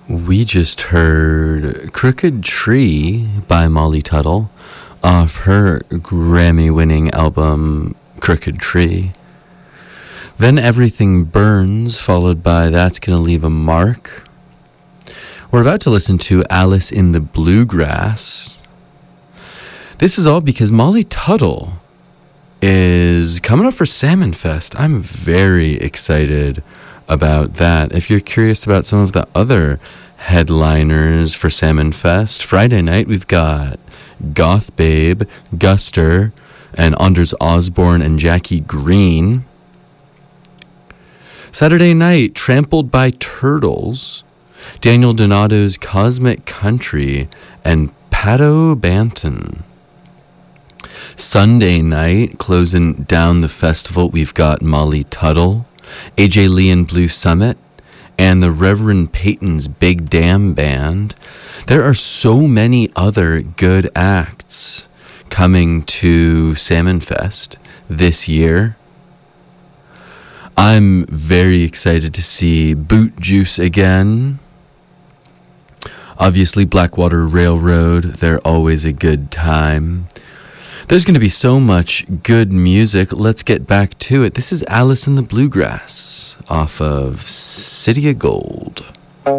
We just heard Crooked Tree by Molly Tuttle off her Grammy-winning album Crooked Tree. Then Everything Burns, followed by That's Gonna Leave a Mark. We're about to listen to Alice in the Bluegrass. This is all because Molly Tuttle is coming up for Salmon Fest. I'm very excited about that. If you're curious about some of the other headliners for Salmon Fest, Friday night we've got Goth Babe, Guster, and Anders Osborne and Jackie Green. Saturday night, Trampled by Turtles, Daniel Donato's Cosmic Country, and Pato Banton. Sunday night, closing down the festival, we've got Molly Tuttle, AJ Lee and Blue Summit, and the Reverend Peyton's Big Damn Band. There are so many other good acts coming to Salmon Fest this year. I'm very excited to see Boot Juice again. Obviously, Blackwater Railroad, they're always a good time. There's going to be so much good music. Let's get back to it. This is Alice in the Bluegrass off of City of Gold.